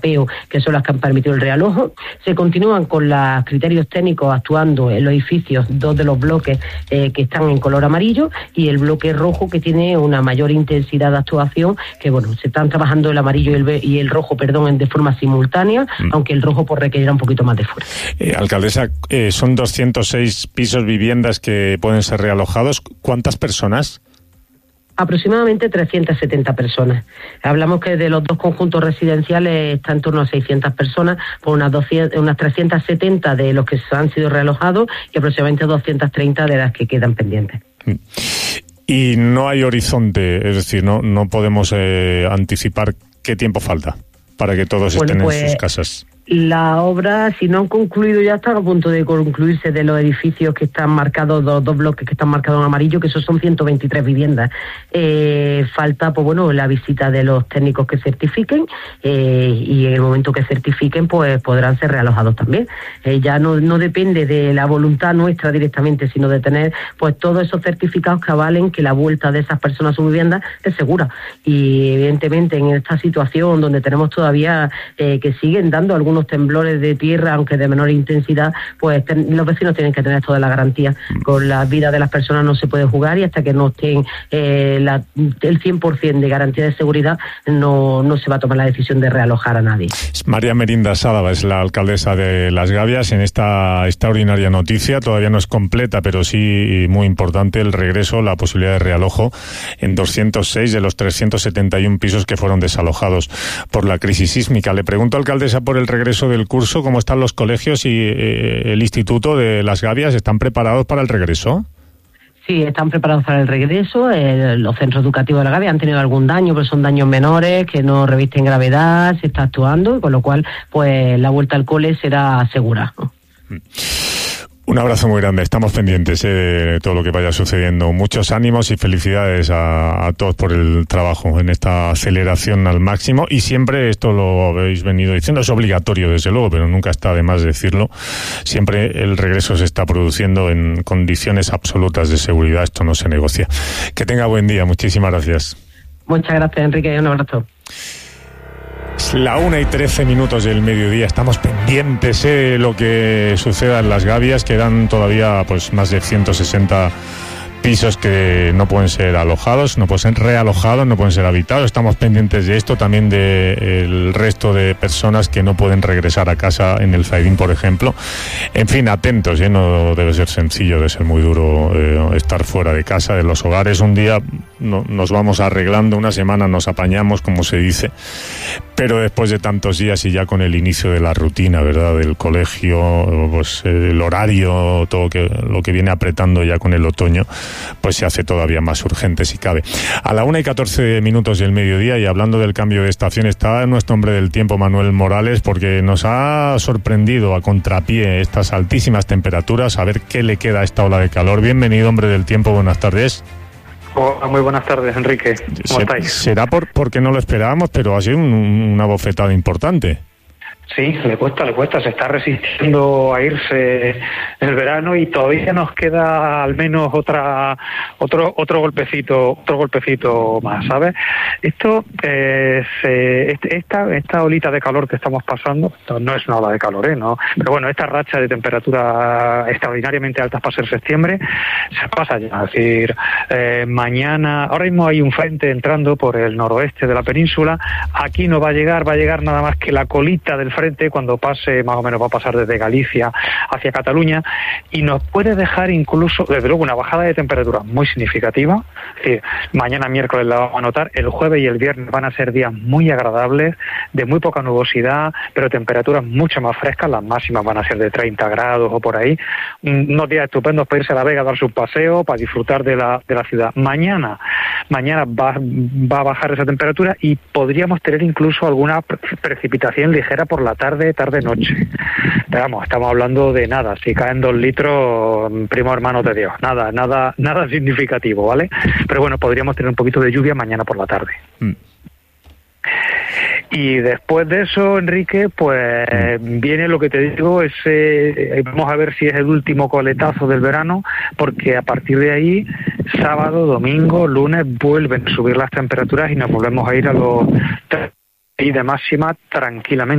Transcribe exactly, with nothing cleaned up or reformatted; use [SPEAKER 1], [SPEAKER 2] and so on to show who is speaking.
[SPEAKER 1] que son las que han permitido el realojo. Se continúan con los criterios técnicos actuando en los edificios, dos de los bloques eh, que están en color amarillo y el bloque rojo que tiene una mayor intensidad de actuación, que bueno, se están trabajando el amarillo y el, y el rojo, perdón, de forma simultánea, mm. aunque el rojo pues requerirá un poquito más de fuerza.
[SPEAKER 2] Eh, alcaldesa, eh, son doscientos seis pisos, viviendas que pueden ser realojados. ¿Cuántas personas?
[SPEAKER 1] Aproximadamente trescientas setenta personas. Hablamos que de los dos conjuntos residenciales está en torno a seiscientas personas, por unas, doscientas, unas trescientas setenta de los que han sido realojados y aproximadamente doscientas treinta de las que quedan pendientes.
[SPEAKER 2] Y no hay horizonte, es decir, no, no podemos eh, anticipar qué tiempo falta para que todos bueno, estén pues, en sus casas.
[SPEAKER 1] La obra, si no han concluido, ya están a punto de concluirse de los edificios que están marcados, los dos bloques que están marcados en amarillo, que esos son ciento veintitrés viviendas. Eh, falta, pues bueno, la visita de los técnicos que certifiquen eh, y en el momento que certifiquen, pues podrán ser realojados también. Eh, ya no, no depende de la voluntad nuestra directamente, sino de tener pues todos esos certificados que avalen que la vuelta de esas personas a su vivienda es segura. Y evidentemente en esta situación donde tenemos todavía eh, que siguen dando algunos temblores de tierra, aunque de menor intensidad, pues ten, los vecinos tienen que tener toda la garantía. Con la vida de las personas no se puede jugar y hasta que no estén eh, la, el cien por ciento de garantía de seguridad no, no se va a tomar la decisión de realojar a nadie.
[SPEAKER 2] María Merinda Sádava es la alcaldesa de Las Gavias. En esta extraordinaria noticia, todavía no es completa, pero sí muy importante, el regreso, la posibilidad de realojo en doscientos seis de los trescientos setenta y uno pisos que fueron desalojados por la crisis sísmica. Le pregunto, alcaldesa, por el regreso del curso, ¿cómo están los colegios y eh, el Instituto de Las Gavias? ¿Están preparados para el regreso?
[SPEAKER 1] Sí, están preparados para el regreso. Eh, los centros educativos de La Gavia han tenido algún daño, pero son daños menores que no revisten gravedad, se está actuando, con lo cual pues la vuelta al cole será segura.
[SPEAKER 2] Un abrazo muy grande, estamos pendientes eh, de todo lo que vaya sucediendo. Muchos ánimos y felicidades a, a todos por el trabajo en esta aceleración al máximo, y siempre, esto lo habéis venido diciendo, es obligatorio desde luego, pero nunca está de más decirlo, siempre el regreso se está produciendo en condiciones absolutas de seguridad, esto no se negocia. Que tenga buen día, muchísimas gracias.
[SPEAKER 1] Muchas gracias, Enrique, un abrazo.
[SPEAKER 2] Es la una y trece minutos del mediodía. Estamos pendientes de eh, lo que suceda en Las Gavias. Quedan todavía pues más de ciento sesenta pisos que no pueden ser alojados, no pueden ser realojados, no pueden ser habitados. Estamos pendientes de esto, también del resto de personas que no pueden regresar a casa en el Zaidín, por ejemplo. En fin, atentos, ¿eh? No debe ser sencillo, debe ser muy duro eh, estar fuera de casa, de los hogares. Un día no, nos vamos arreglando, una semana nos apañamos, como se dice, pero después de tantos días y ya con el inicio de la rutina, ¿verdad?, del colegio, pues el horario, todo que, lo que viene apretando ya con el otoño, pues se hace todavía más urgente si cabe. A la una y catorce minutos del mediodía, y hablando del cambio de estación, está nuestro hombre del tiempo, Manuel Morales, porque nos ha sorprendido a contrapié estas altísimas temperaturas. A ver qué le queda a esta ola de calor. Bienvenido, hombre del tiempo, buenas tardes.
[SPEAKER 3] Hola, muy buenas tardes, Enrique. ¿Cómo
[SPEAKER 2] Se,
[SPEAKER 3] estáis?
[SPEAKER 2] Será por, porque no lo esperábamos, pero ha sido un, una bofetada importante.
[SPEAKER 3] Sí, le cuesta, le cuesta, se está resistiendo a irse el verano y todavía nos queda al menos otra otro otro golpecito, otro golpecito más, ¿sabes? Esto eh, se, esta esta olita de calor que estamos pasando, no es una ola de calor, ¿eh? No, pero bueno, esta racha de temperatura extraordinariamente altas para ser septiembre se pasa ya, es decir, eh, mañana, ahora mismo hay un frente entrando por el noroeste de la península, aquí no va a llegar, va a llegar nada más que la colita del frente cuando pase, más o menos va a pasar desde Galicia hacia Cataluña, y nos puede dejar incluso, desde luego, una bajada de temperatura muy significativa. Es decir, mañana miércoles la vamos a notar, el jueves y el viernes van a ser días muy agradables, de muy poca nubosidad, pero temperaturas mucho más frescas, las máximas van a ser de treinta grados o por ahí, unos días estupendos para irse a La Vega a darse un paseo, para disfrutar de la, de la ciudad. Mañana, mañana va, va a bajar esa temperatura y podríamos tener incluso alguna precipitación ligera por la tarde, tarde-noche. Pero vamos, estamos hablando de nada, si caen dos litros, primo hermano de Dios, nada, nada, nada significativo, ¿vale? Pero bueno, podríamos tener un poquito de lluvia mañana por la tarde. Mm. Y después de eso, Enrique, pues viene lo que te digo, ese, vamos a ver si es el último coletazo del verano, porque a partir de ahí, sábado, domingo, lunes, vuelven a subir las temperaturas y nos volvemos a ir a los y de máxima tranquilamente.